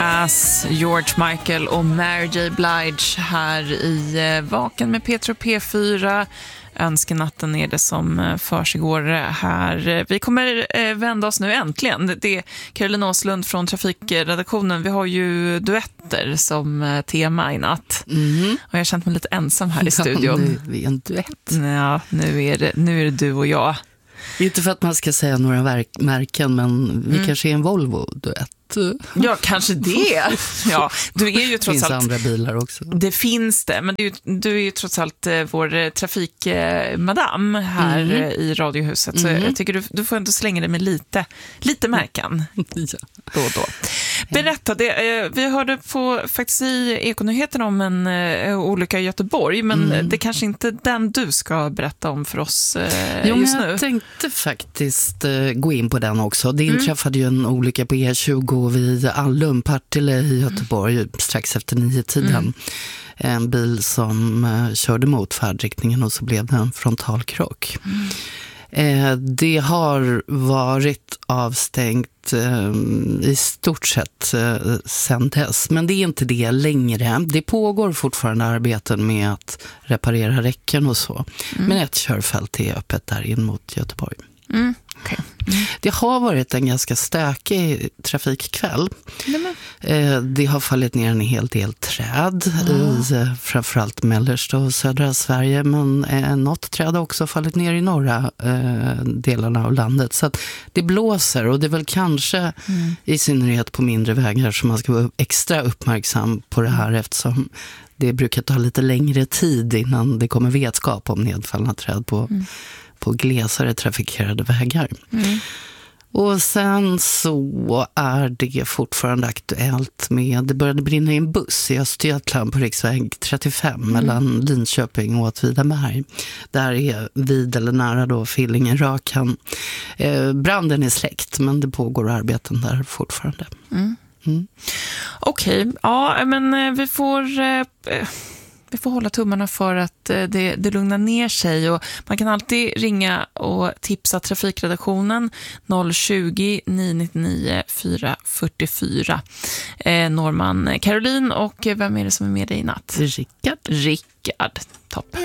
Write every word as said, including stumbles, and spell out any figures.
As George Michael och Mary J. Blige här i eh, Vaken med Petro P fyra. Önskenatten är det som försiggår här. Vi kommer eh, vända oss nu äntligen. Det är Caroline Åslund från Trafikredaktionen. Vi har ju duetter som eh, tema i natt. Mm. Och jag har känt mig lite ensam här i studion. Ja, nu är en duett. Ja, nu är det, nu är det du och jag. Inte för att man ska säga några verk- märken, men vi mm. kanske är en Volvo-duett. Ja, kanske det. Ja, du är ju trots finns allt... andra bilar också. Det finns det, men du, du är ju trots allt vår trafikmadam här mm. i Radiohuset. Så mm. jag tycker du, du får ändå slänga dig med lite, lite märken ja. då och då. Berätta, det, vi hörde på, faktiskt i Ekonyheterna om en uh, olycka i Göteborg, men mm. det kanske inte den du ska berätta om för oss uh, jo, just men nu. Jag tänkte faktiskt uh, gå in på den också. Det inträffade mm. ju en olycka på E tjugo vid Allum, Partille i Göteborg mm. strax efter nio tiden. Mm. En bil som uh, körde mot färdriktningen och så blev det en frontalkrock. Mm. Eh, det har varit avstängt eh, i stort sett eh, sedan dess. Men det är inte det längre. Det pågår fortfarande arbeten med att reparera räcken och så. Mm. Men ett körfält är öppet där in mot Göteborg. Mm. Okay. Mm. Det har varit en ganska stökig trafikkväll. Mm. Det har fallit ner en hel del träd mm. i framförallt mellersta och södra Sverige, men något träd har också fallit ner i norra eh, delarna av landet. Så att det blåser, och det är väl kanske mm. i synnerhet på mindre vägar som man ska vara extra uppmärksam på det här, eftersom det brukar ta lite längre tid innan det kommer vetskap om nedfallna träd på mm. på glesare trafikerade vägar. Mm. Och sen så är det fortfarande aktuellt med, det började brinna i en buss i Östergötland på riksväg trettiofem mm. mellan Linköping och Åtvidaberg. Där är vid eller nära då Fillingen-Rökan. Eh, branden är släckt, men det pågår arbeten där fortfarande. Mm. Mm. Okej, okay. Ja, men vi får... Eh, Vi får hålla tummarna för att det, det lugnar ner sig, och man kan alltid ringa och tipsa trafikredaktionen noll tjugo, nio nittionio, fyra fyrtiofyra. Eh, Norman Caroline, och vem är det som är med dig i natt? Rickard. Rickard, topp.